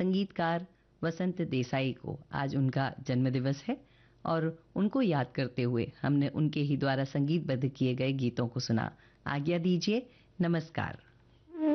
संगीतकार वसंत देसाई को आज उनका जन्मदिवस है और उनको याद करते हुए हमने उनके ही द्वारा संगीतबद्ध किए गए गीतों को सुना। आज्ञा दीजिए, नमस्कार।